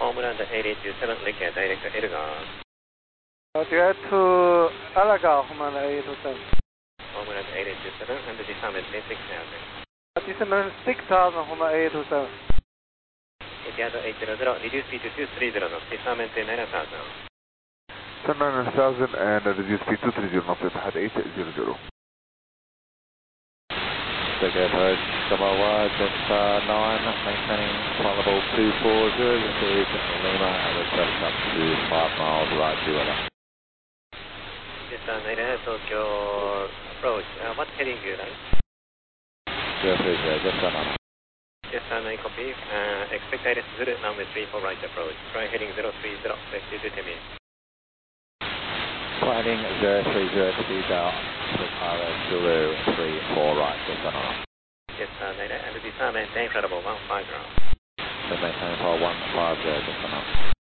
Homeland 8827, link at direct Elgar. Direct to Elgar, Homeland 8827. Homeland 8827, and disarm at 6000. Disarm 6000, Homeland 8827. Etihad 800, reduce speed to 230 knots, disarm at 9000. Turn 9000 and reduce speed to 30 knots, Etihad 800. Take approach, Samoa, Delta 9, maintaining final level 240, received Lima, and request up to 5 miles right to weather. Delta 9, Tokyo approach, what heading you like? 030, Delta 9. Delta 9 copy, expect ILS Zulu, runway 34 right approach, try heading 030, back to 10 minutes. Finding 030, speed down, RS Zulu 34 right, Delta 9. Delta 9, and disarm at inflatable 150. So maintain for 150, Delta 9.